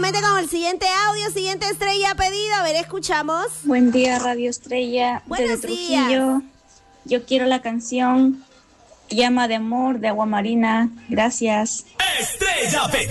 rápidamente con el siguiente audio, siguiente estrella pedida. A ver, escuchamos. Buen día, Radio Estrella. Buenos desde días. Trujillo. Yo quiero la canción Llama de Amor de Agua Marina. Gracias. Estrella